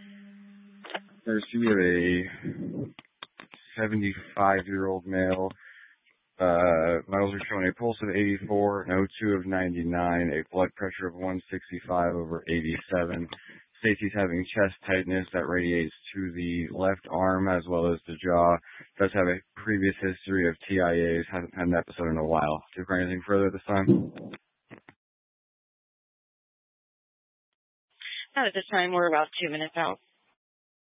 There's we have a 75-year-old male. Vitals are showing a pulse of 84, an O2 of 99, a blood pressure of 165/87. Stacy's having chest tightness that radiates to the left arm as well as the jaw. Does have a previous history of TIAs. Hasn't had an episode in a while. Do you require anything further this time? Not at this time. We're about 2 minutes out.